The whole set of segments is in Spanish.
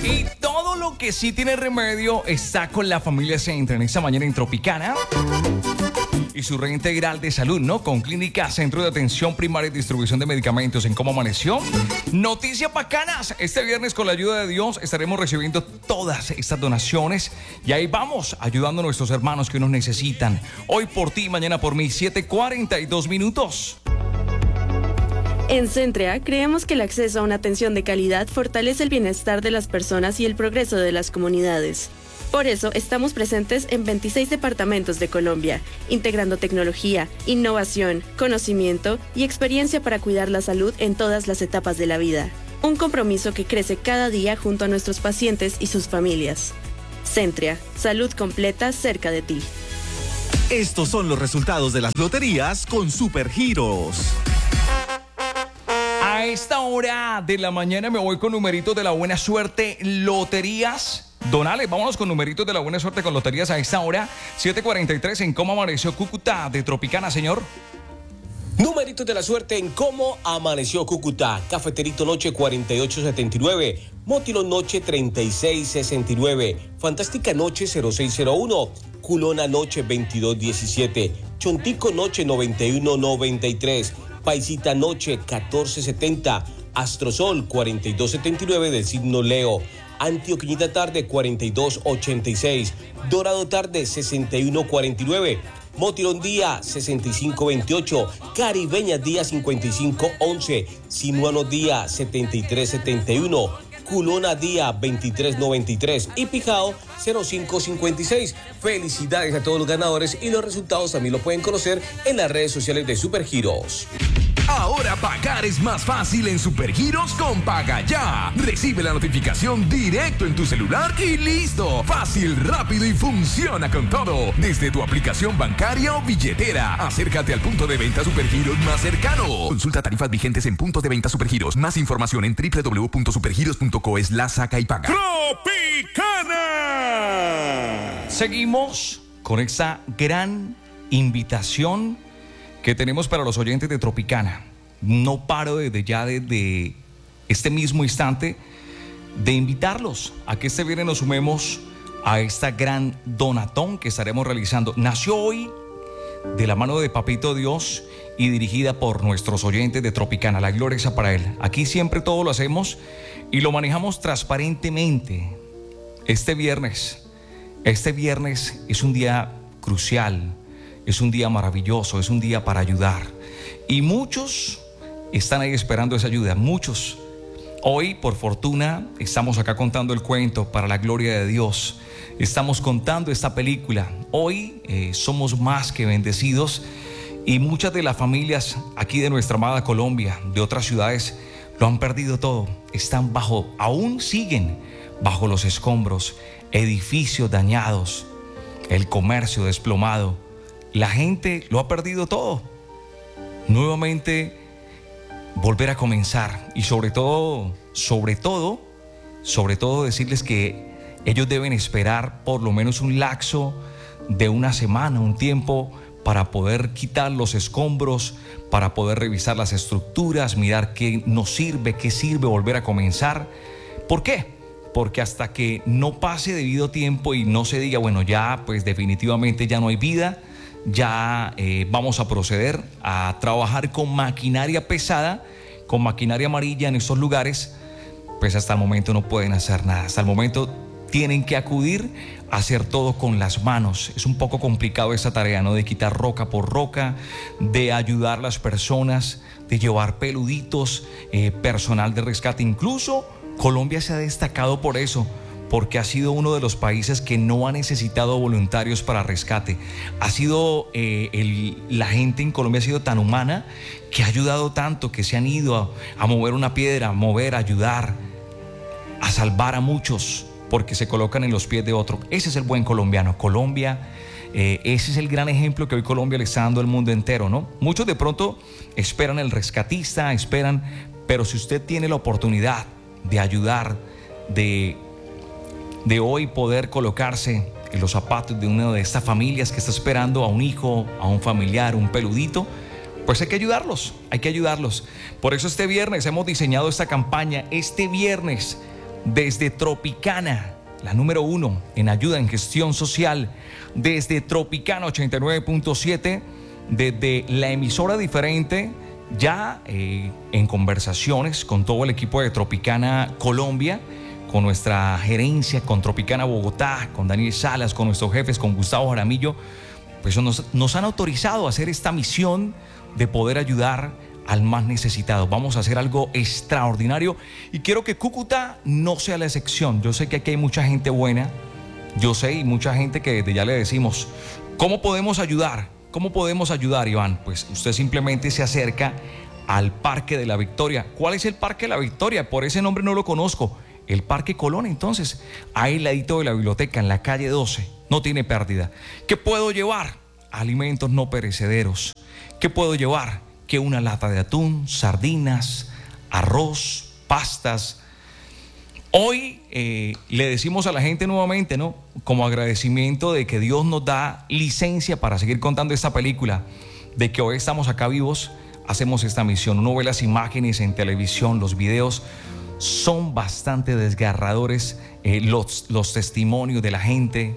Y todo lo que sí tiene remedio está con la familia Centro en esta mañana en Tropicana. Y su red integral de salud, ¿no? Con Clínica Centro de Atención Primaria y Distribución de Medicamentos en Cómo Amaneció. Noticias bacanas. Este viernes, con la ayuda de Dios, estaremos recibiendo todas estas donaciones. Y ahí vamos, ayudando a nuestros hermanos que nos necesitan. Hoy por ti, mañana por mí, 7:42 minutos. En Centrea creemos que el acceso a una atención de calidad fortalece el bienestar de las personas y el progreso de las comunidades. Por eso estamos presentes en 26 departamentos de Colombia, integrando tecnología, innovación, conocimiento y experiencia para cuidar la salud en todas las etapas de la vida. Un compromiso que crece cada día junto a nuestros pacientes y sus familias. Centrea, salud completa cerca de ti. Estos son los resultados de las loterías con Supergiros. A esta hora de la mañana me voy con numeritos de la buena suerte, loterías. Donales, vámonos con numeritos de la buena suerte con loterías a esta hora, 7:43 en Cómo Amaneció Cúcuta de Tropicana, señor. Numeritos de la suerte en Cómo Amaneció Cúcuta. Cafeterito Noche 4879, Motilón Noche 3669, Fantástica Noche 0601, Culona Noche 2217, Chontico Noche 9193, Paisita Noche 1470, Astrosol 4279 del signo Leo, Antioquinita Tarde 4286, Dorado Tarde 6149, Motilón Día 6528, Caribeña Día 5511, Sinuano Día 7371, Culona Día 2393 y Pijao 0556. Felicidades a todos los ganadores y los resultados también los pueden conocer en las redes sociales de Supergiros. Ahora pagar es más fácil en Supergiros con Paga Ya. Recibe la notificación directo en tu celular y listo. Fácil, rápido y funciona con todo. Desde tu aplicación bancaria o billetera. Acércate al punto de venta Supergiros más cercano. Consulta tarifas vigentes en puntos de venta Supergiros. Más información en www.supergiros.co/saca y paga. ¡Tropicana! Seguimos con esta gran invitación que tenemos para los oyentes de Tropicana. No paro desde este mismo instante de invitarlos a que este viernes nos sumemos a esta gran donatón que estaremos realizando. Nació hoy de la mano de Papito Dios y dirigida por nuestros oyentes de Tropicana. La gloria es para Él. Aquí siempre todo lo hacemos y lo manejamos transparentemente. Este viernes es un día crucial. Es un día maravilloso, es un día para ayudar. Y muchos están ahí esperando esa ayuda, muchos. Hoy, por fortuna, estamos acá contando el cuento para la gloria de Dios. Estamos contando esta película. Hoy somos más que bendecidos y muchas de las familias aquí de nuestra amada Colombia, de otras ciudades, lo han perdido todo. Aún siguen bajo los escombros, edificios dañados, el comercio desplomado. La gente lo ha perdido todo. Nuevamente volver a comenzar y sobre todo decirles que ellos deben esperar por lo menos un lapso de una semana, un tiempo para poder quitar los escombros, para poder revisar las estructuras, mirar qué nos sirve, qué sirve, volver a comenzar. ¿Por qué? Porque hasta que no pase debido tiempo y no se diga, bueno, ya pues definitivamente ya no hay vida, ya vamos a proceder a trabajar con maquinaria pesada, con maquinaria amarilla en estos lugares, pues hasta el momento no pueden hacer nada. Hasta el momento tienen que acudir a hacer todo con las manos. Es un poco complicado esta tarea, ¿no? De quitar roca por roca, de ayudar a las personas, de llevar peluditos, personal de rescate. Incluso Colombia se ha destacado por eso, porque ha sido uno de los países que no ha necesitado voluntarios para rescate. Ha sido, la gente en Colombia ha sido tan humana que ha ayudado tanto, que se han ido a mover una piedra, a mover, a ayudar, a salvar a muchos, porque se colocan en los pies de otro. Ese es el buen colombiano. Colombia, ese es el gran ejemplo que hoy Colombia le está dando al mundo entero, ¿no? Muchos de pronto esperan el rescatista, pero si usted tiene la oportunidad de ayudar, de hoy poder colocarse en los zapatos de una de estas familias que está esperando a un hijo, a un familiar, un peludito, pues hay que ayudarlos. Por eso este viernes hemos diseñado esta campaña. Este viernes desde Tropicana, la número 1 en ayuda en gestión social, desde Tropicana 89.7, desde la emisora diferente, ya en conversaciones con todo el equipo de Tropicana Colombia, con nuestra gerencia, con Tropicana Bogotá, con Daniel Salas, con nuestros jefes, con Gustavo Jaramillo, pues nos han autorizado a hacer esta misión de poder ayudar al más necesitado. Vamos a hacer algo extraordinario y quiero que Cúcuta no sea la excepción. Yo sé que aquí hay mucha gente buena, yo sé, y mucha gente que desde ya le decimos, ¿cómo podemos ayudar? ¿Cómo podemos ayudar, Iván? Pues usted simplemente se acerca al Parque de la Victoria. ¿Cuál es el Parque de la Victoria? Por ese nombre no lo conozco. El Parque Colón, entonces, ahí al ladito de la biblioteca, en la calle 12, no tiene pérdida. ¿Qué puedo llevar? Alimentos no perecederos. ¿Qué puedo llevar? Que una lata de atún, sardinas, arroz, pastas. Hoy le decimos a la gente nuevamente, ¿no? Como agradecimiento de que Dios nos da licencia para seguir contando esta película, de que hoy estamos acá vivos, hacemos esta misión. Uno ve las imágenes en televisión, los videos, son bastante desgarradores, los testimonios de la gente,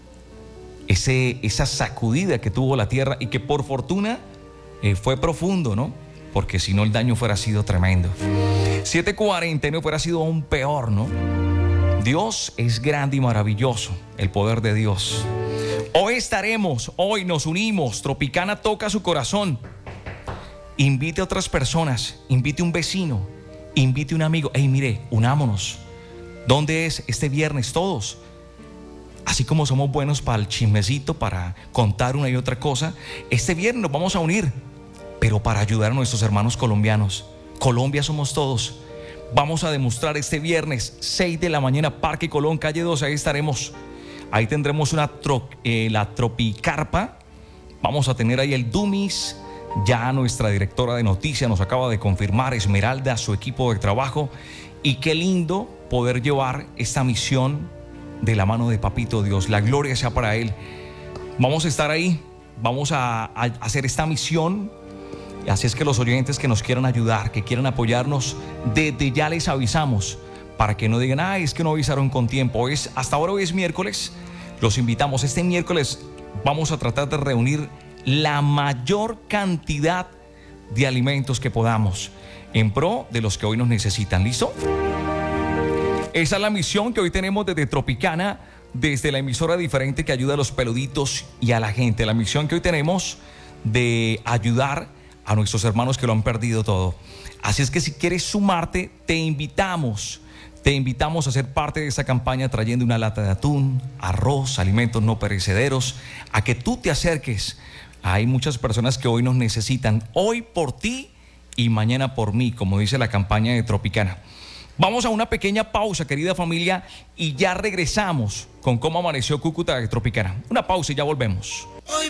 esa sacudida que tuvo la tierra y que por fortuna fue profundo, ¿no? Porque si no el daño fuera sido tremendo. 7:40 no fuera sido aún peor, ¿no? Dios es grande y maravilloso, el poder de Dios. Hoy nos unimos, Tropicana toca su corazón. Invite a otras personas, invite a un vecino, invite a un amigo. Hey, mire, unámonos. ¿Dónde es este viernes todos? Así como somos buenos para el chismecito, para contar una y otra cosa, este viernes nos vamos a unir, pero para ayudar a nuestros hermanos colombianos. Colombia somos todos. Vamos a demostrar este viernes, 6 de la mañana, Parque Colón, calle 12, ahí estaremos. Ahí tendremos la Tropicarpa. Vamos a tener ahí el Dumis. Ya nuestra directora de noticias nos acaba de confirmar, Esmeralda, su equipo de trabajo. Y qué lindo poder llevar esta misión de la mano de Papito Dios. La gloria sea para Él. Vamos a estar ahí, vamos a hacer esta misión. Así es que los oyentes que nos quieran ayudar, que quieran apoyarnos, desde ya les avisamos para que no digan, es que no avisaron con tiempo. Hasta ahora hoy es miércoles, los invitamos. Este miércoles vamos a tratar de reunir la mayor cantidad de alimentos que podamos en pro de los que hoy nos necesitan. ¿Listo? Esa es la misión que hoy tenemos desde Tropicana, desde la emisora diferente que ayuda a los peluditos y a la gente. La misión que hoy tenemos de ayudar a nuestros hermanos que lo han perdido todo. Así es que si quieres sumarte, te invitamos a ser parte de esta campaña trayendo una lata de atún, arroz, alimentos no perecederos, a que tú te acerques. Hay muchas personas que hoy nos necesitan, hoy por ti y mañana por mí, como dice la campaña de Tropicana. Vamos a una pequeña pausa, querida familia, y ya regresamos con cómo amaneció Cúcuta de Tropicana. Una pausa y ya volvemos. Hoy